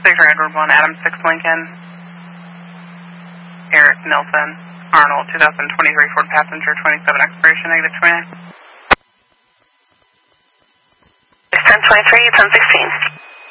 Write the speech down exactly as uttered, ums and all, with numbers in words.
Victor Edward one, Adam six Lincoln. Eric Nilsson, Arnold, two thousand twenty-three Ford Passenger, twenty-seven expiration, negative twenty-nine. ten twenty-three, ten sixteen.